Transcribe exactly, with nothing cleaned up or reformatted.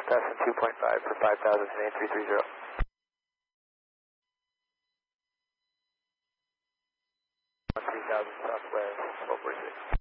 passing two point five for five thousand eight three three zero. three thousand southwest, twelve forty-six.